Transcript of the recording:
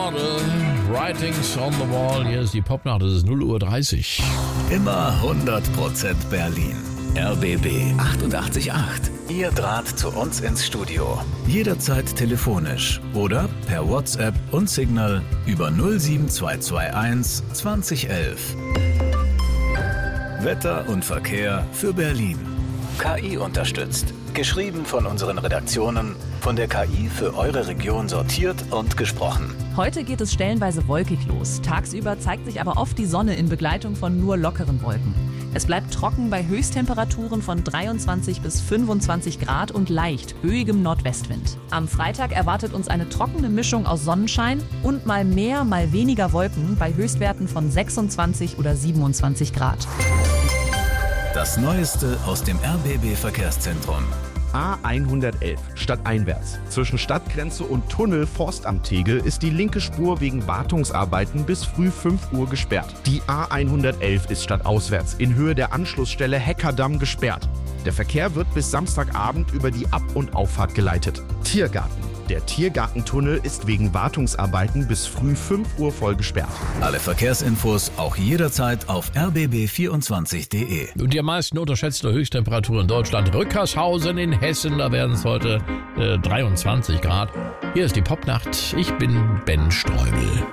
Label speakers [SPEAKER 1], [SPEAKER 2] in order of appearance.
[SPEAKER 1] Erde, Writings on the Wall. Hier ist die Popnacht, es ist 0:30 Uhr.
[SPEAKER 2] Immer 100% Berlin. RBB 88.8. Ihr Draht zu uns ins Studio. Jederzeit telefonisch oder per WhatsApp und Signal über 07221 2011. Wetter und Verkehr für Berlin. KI unterstützt. Geschrieben von unseren Redaktionen, von der KI für eure Region sortiert und gesprochen.
[SPEAKER 3] Heute geht es stellenweise wolkig los. Tagsüber zeigt sich aber oft die Sonne in Begleitung von nur lockeren Wolken. Es bleibt trocken bei Höchsttemperaturen von 23 bis 25 Grad und leicht böigem Nordwestwind. Am Freitag erwartet uns eine trockene Mischung aus Sonnenschein und mal mehr, mal weniger Wolken bei Höchstwerten von 26 oder 27 Grad.
[SPEAKER 2] Das Neueste aus dem RBB-Verkehrszentrum.
[SPEAKER 4] A111 stadteinwärts. Zwischen Stadtgrenze und Tunnel Forstamt Tegel ist die linke Spur wegen Wartungsarbeiten bis früh 5 Uhr gesperrt. Die A111 ist stadtauswärts in Höhe der Anschlussstelle Heckerdamm gesperrt. Der Verkehr wird bis Samstagabend über die Ab- und Auffahrt geleitet. Tiergarten. Der Tiergartentunnel ist wegen Wartungsarbeiten bis früh 5 Uhr voll gesperrt.
[SPEAKER 2] Alle Verkehrsinfos auch jederzeit auf rbb24.de.
[SPEAKER 1] Und die am meisten unterschätzte Höchsttemperatur in Deutschland, Rückershausen in Hessen, da werden es heute 23 Grad. Hier ist die Popnacht, ich bin Ben Streubel.